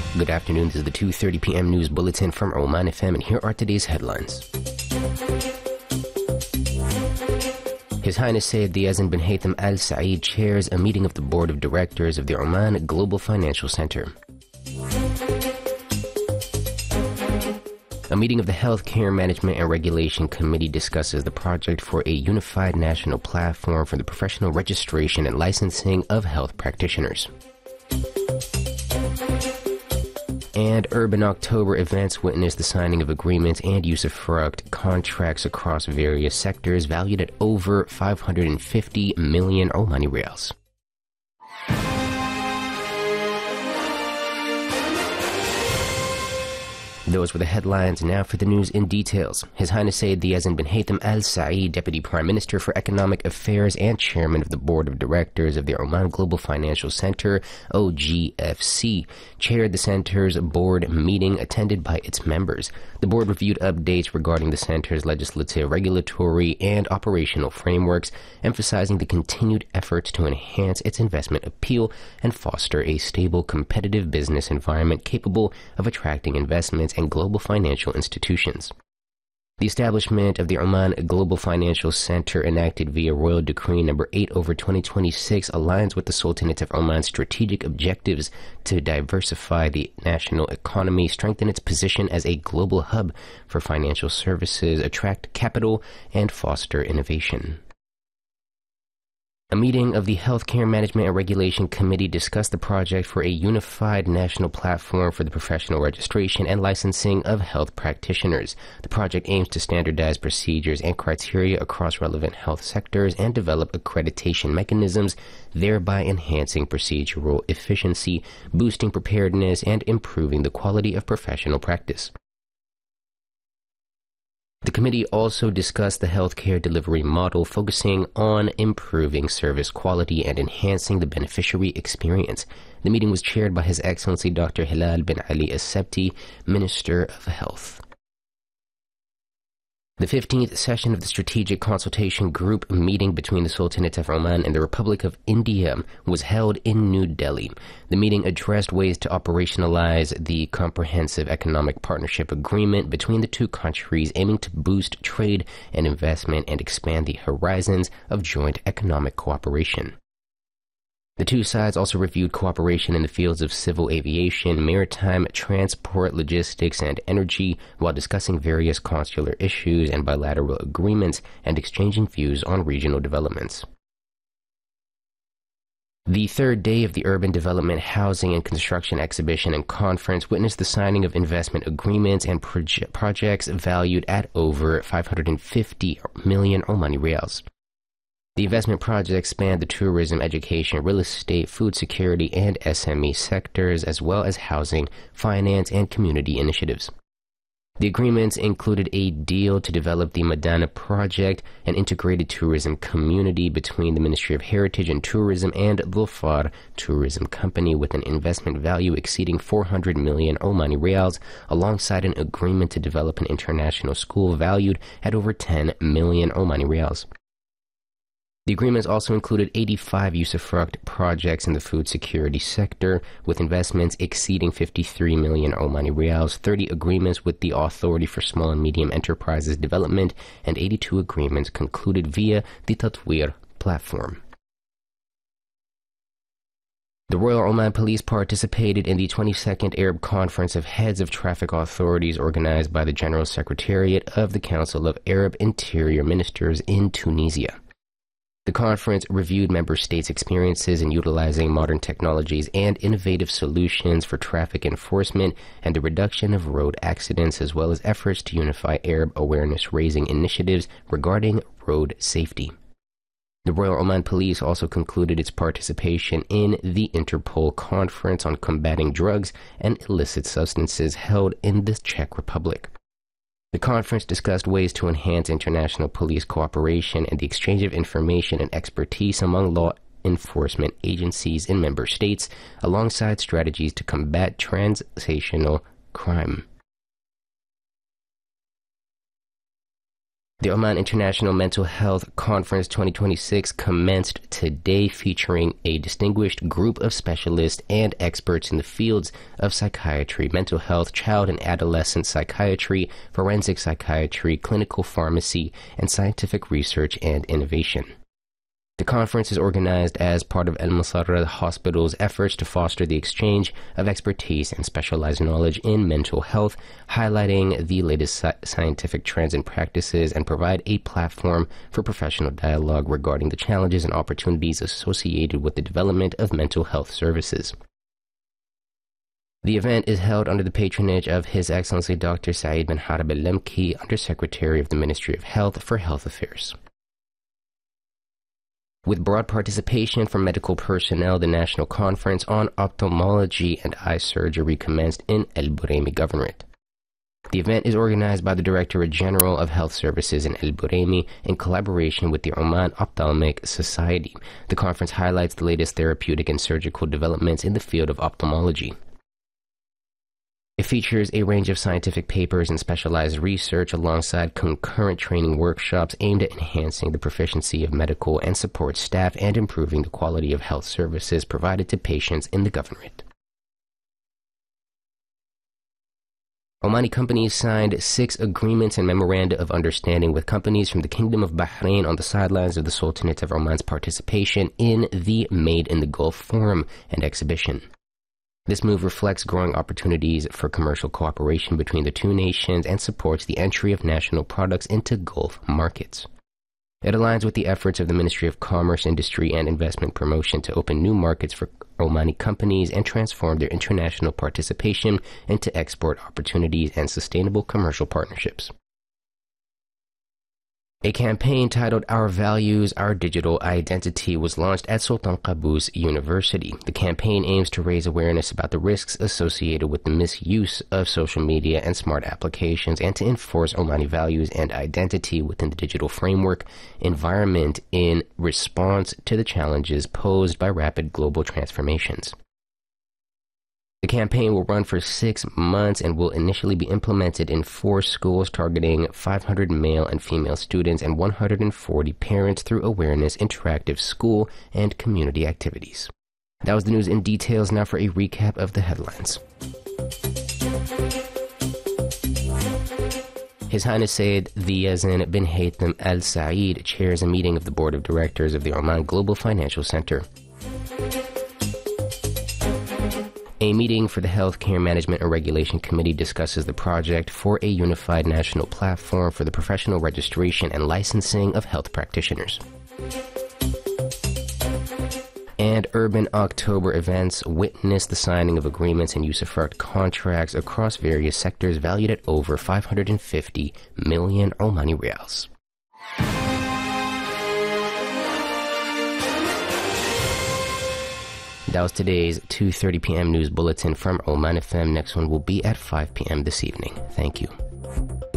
Good afternoon, this is the 2:30 p.m. news bulletin from Oman FM, and here are today's headlines. His Highness Sayyid Yazan bin Haytham Al Saeed chairs a meeting of the Board of Directors of the Oman Global Financial Center. A meeting of the Healthcare Management and Regulation Committee discusses the project for a unified national platform for the professional registration and licensing of health practitioners. And Urban October events witnessed the signing of agreements and usufruct contracts across various sectors valued at over 550 million Omani Riyals. Those were the headlines. Now for the news in details. His Highness Sayyid Yazan bin Haytham Al Saeed, Deputy Prime Minister for Economic Affairs and Chairman of the Board of Directors of the Oman Global Financial Center, OGFC, chaired the center's board meeting attended by its members. The board reviewed updates regarding the center's legislative, regulatory, and operational frameworks, emphasizing the continued efforts to enhance its investment appeal and foster a stable, competitive business environment capable of attracting investments and global financial institutions. The establishment of the Oman Global Financial Center, enacted via Royal Decree No. 8/2026, aligns with the Sultanate of Oman's strategic objectives to diversify the national economy, strengthen its position as a global hub for financial services, attract capital, and foster innovation. A meeting of the Healthcare Management and Regulation Committee discussed the project for a unified national platform for the professional registration and licensing of health practitioners. The project aims to standardize procedures and criteria across relevant health sectors and develop accreditation mechanisms, thereby enhancing procedural efficiency, boosting preparedness, and improving the quality of professional practice. The committee also discussed the healthcare delivery model, focusing on improving service quality and enhancing the beneficiary experience. The meeting was chaired by His Excellency Dr. Hilal bin Ali As-Sebti, Minister of Health. The 15th session of the Strategic Consultation Group meeting between the Sultanate of Oman and the Republic of India was held in New Delhi. The meeting addressed ways to operationalize the Comprehensive Economic Partnership Agreement between the two countries, aiming to boost trade and investment and expand the horizons of joint economic cooperation. The two sides also reviewed cooperation in the fields of civil aviation, maritime transport, logistics, and energy, while discussing various consular issues and bilateral agreements and exchanging views on regional developments. The third day of the Urban Development, Housing and Construction Exhibition and Conference witnessed the signing of investment agreements and projects valued at over 550 million Omani Riyals. The investment projects spanned the tourism, education, real estate, food security, and SME sectors, as well as housing, finance, and community initiatives. The agreements included a deal to develop the Madana project, an integrated tourism community between the Ministry of Heritage and Tourism and Dhofar Tourism Company, with an investment value exceeding 400 million Omani Riyals, alongside an agreement to develop an international school valued at over 10 million Omani Riyals. The agreements also included 85 usufruct projects in the food security sector, with investments exceeding 53 million Omani Riyals, 30 agreements with the Authority for Small and Medium Enterprises Development, and 82 agreements concluded via the Tatweer platform. The Royal Oman Police participated in the 22nd Arab Conference of Heads of Traffic Authorities, organized by the General Secretariat of the Council of Arab Interior Ministers in Tunisia. The conference reviewed member states' experiences in utilizing modern technologies and innovative solutions for traffic enforcement and the reduction of road accidents, as well as efforts to unify Arab awareness-raising initiatives regarding road safety. The Royal Oman Police also concluded its participation in the Interpol Conference on Combating Drugs and Illicit Substances held in the Czech Republic. The conference discussed ways to enhance international police cooperation and the exchange of information and expertise among law enforcement agencies in member states, alongside strategies to combat transnational crime. The Oman International Mental Health Conference 2026 commenced today, featuring a distinguished group of specialists and experts in the fields of psychiatry, mental health, child and adolescent psychiatry, forensic psychiatry, clinical pharmacy, and scientific research and innovation. The conference is organized as part of Al Masarra Hospital's efforts to foster the exchange of expertise and specialized knowledge in mental health, highlighting the latest scientific trends and practices, and provide a platform for professional dialogue regarding the challenges and opportunities associated with the development of mental health services. The event is held under the patronage of His Excellency Dr. Saeed bin Harb al-Lemki, Undersecretary of the Ministry of Health for Health Affairs. With broad participation from medical personnel, the National Conference on Ophthalmology and Eye Surgery commenced in El Buraimi Governorate. The event is organized by the Directorate General of Health Services in El Buraimi in collaboration with the Oman Ophthalmic Society. The conference highlights the latest therapeutic and surgical developments in the field of ophthalmology. It features a range of scientific papers and specialized research alongside concurrent training workshops aimed at enhancing the proficiency of medical and support staff and improving the quality of health services provided to patients in the governorate. Omani companies signed 6 agreements and memoranda of understanding with companies from the Kingdom of Bahrain on the sidelines of the Sultanate of Oman's participation in the Made in the Gulf Forum and exhibition. This move reflects growing opportunities for commercial cooperation between the two nations and supports the entry of national products into Gulf markets. It aligns with the efforts of the Ministry of Commerce, Industry, and Investment Promotion to open new markets for Omani companies and transform their international participation into export opportunities and sustainable commercial partnerships. A campaign titled Our Values, Our Digital Identity was launched at Sultan Qaboos University. The campaign aims to raise awareness about the risks associated with the misuse of social media and smart applications and to enforce Omani values and identity within the digital framework environment in response to the challenges posed by rapid global transformations. The campaign will run for 6 months and will initially be implemented in 4 schools, targeting 500 male and female students and 140 parents through awareness, interactive school, and community activities. That was the news in details. Now for a recap of the headlines. His Highness Sayyid the Yazan bin Haytham Al Saeed chairs a meeting of the Board of Directors of the Oman Global Financial Center. A meeting for the Healthcare Management and Regulation Committee discusses the project for a unified national platform for the professional registration and licensing of health practitioners. And Urban October events witnessed the signing of agreements and Usufruct contracts across various sectors valued at over 550 million Omani Riyals. That was today's 2:30 p.m. news bulletin from Oman FM. Next one will be at 5 p.m. this evening. Thank you.